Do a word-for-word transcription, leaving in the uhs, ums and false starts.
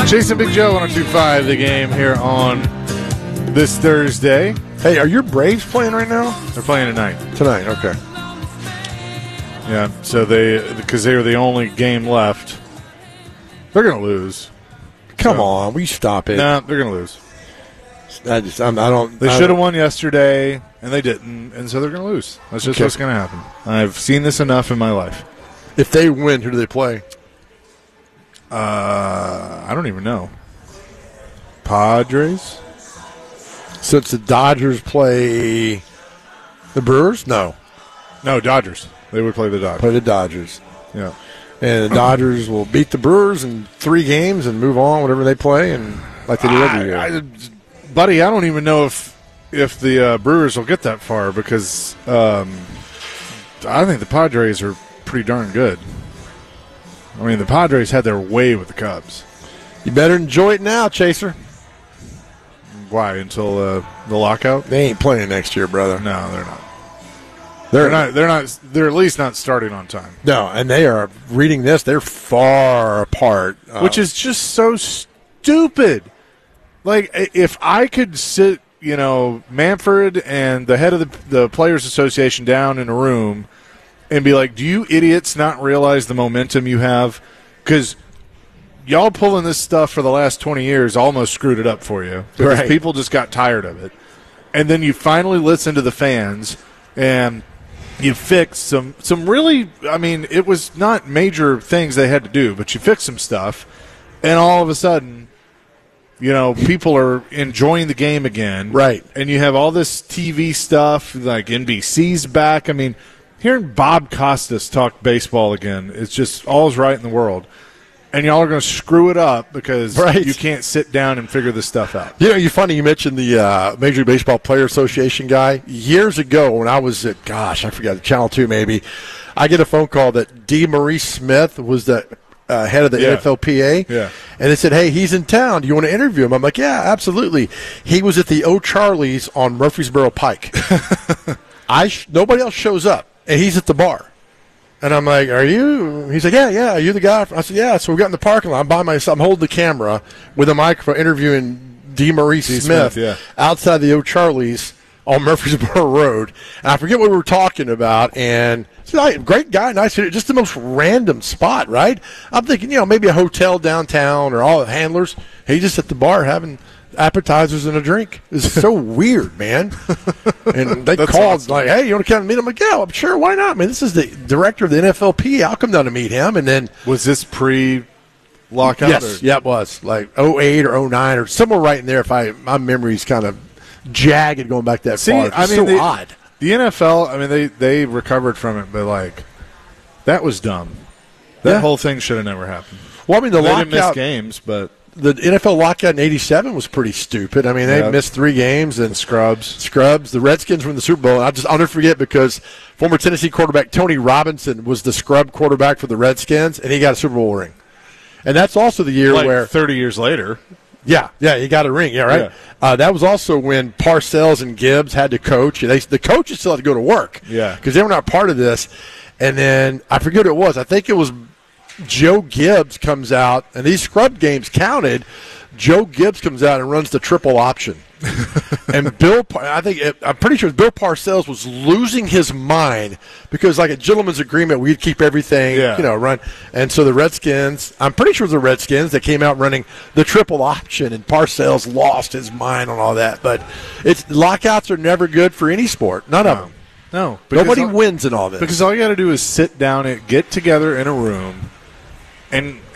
Jason Big Joe, one oh two point five, the game here on this Thursday. Hey, are your Braves playing right now? They're playing tonight. Tonight, okay. Yeah, so they, because they were the only game left, they're going to lose. Come so, on, will you stop it? Nah, they're going to lose. I just, I'm, I don't. They should have won yesterday, and they didn't, and so they're going to lose. That's just okay. what's going to happen. I've seen this enough in my life. If they win, who do they play? Uh, I don't even know. Padres? Since the Dodgers play the Brewers? No. No, Dodgers. They would play the Dodgers. Play the Dodgers. Yeah. And the Dodgers will beat the Brewers in three games and move on, whatever they play, and like they do every year. I, I, buddy, I don't even know if if the uh, Brewers will get that far because um, I think the Padres are pretty darn good. I mean, the Padres had their way with the Cubs. You better enjoy it now, Chaser. Why? Until uh, the lockout? They ain't playing next year, brother. No, they're not. They're, They're not. They're not. They're at least not starting on time. No, and they are reading this. They're far apart, uh, which is just so stupid. Like, if I could sit, you know, Manfred and the head of the, the Players Association down in a room and be like, "Do you idiots not realize the momentum you have? Because y'all pulling this stuff for the last twenty years almost screwed it up for you because right. people just got tired of it, and then you finally listen to the fans and." You fixed some, some really, I mean, it was not major things they had to do, but you fixed some stuff, and all of a sudden, you know, people are enjoying the game again. Right. And you have all this T V stuff, like N B C's back. I mean, hearing Bob Costas talk baseball again, it's just all's right in the world. And y'all are going to screw it up because right. you can't sit down and figure this stuff out. You know, you're funny you mentioned the uh, Major League Baseball Player Association guy. Years ago when I was at, gosh, I forgot, Channel two maybe, I get a phone call that D. Maurice Smith was the uh, head of the yeah. N F L P A. Yeah. And they said, hey, he's in town. Do you want to interview him? I'm like, yeah, absolutely. He was at the O'Charlie's on Murfreesboro Pike. I sh- Nobody else shows up, and he's at the bar. And I'm like, are you? He's like, yeah, yeah. Are you the guy? I said, yeah. So we got in the parking lot. I'm by myself. I'm holding the camera with a microphone interviewing D. Maurice D. Smith, Smith yeah. outside the O'Charlie's on Murfreesboro Road. And I forget what we were talking about. And he's great guy, nice. Just the most random spot, right? I'm thinking, you know, maybe a hotel downtown or all the handlers. He's just at the bar having appetizers and a drink. It's so weird, man. And they called awesome. like, hey, you want to come and meet him? I'm like, yeah, I'm sure, why not? I mean, this is the director of the N F L P A. I'll come down to meet him. And then was this pre-lockout? Yes, or? yeah, it was like oh eight or oh nine or somewhere right in there. If I my memory's kind of jagged going back that See, far. It's I mean, so they, odd. The N F L, I mean, they, they recovered from it, but like that was dumb. That Yeah. whole thing should have never happened. Well, I mean, the they didn't miss lockout games, but the N F L lockout in eighty-seven was pretty stupid. I mean, they Yeah. missed three games and the scrubs. Scrubs. The Redskins were in the Super Bowl. And I just I'll never forget because former Tennessee quarterback Tony Robinson was the scrub quarterback for the Redskins, and he got a Super Bowl ring. And that's also the year Like where thirty years later. Yeah, yeah, he got a ring. Yeah, right. Yeah. Uh, that was also when Parcells and Gibbs had to coach. They, the coaches still had to go to work. Yeah. because they were not part of this. And then I forget what it was. I think it was Joe Gibbs comes out, and these scrub games counted. Joe Gibbs comes out and runs the triple option. And Bill, I think, it, I'm pretty sure Bill Parcells was losing his mind because, like a gentleman's agreement, we'd keep everything, Yeah. you know, run. And so the Redskins, I'm pretty sure it was the Redskins that came out running the triple option, and Parcells lost his mind on all that. But it's lockouts are never good for any sport, none of them. No, Nobody all, wins in all this because all you got to do is sit down and get together in a room and